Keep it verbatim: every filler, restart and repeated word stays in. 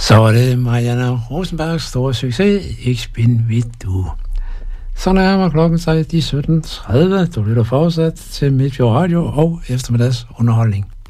Så var det Marianne Rosenbergs store succes, Ich bin wie du. Så nærmer klokken sig de sytten tredive. Du lytter fortsat til Midtfjord Radio og eftermiddags underholdning.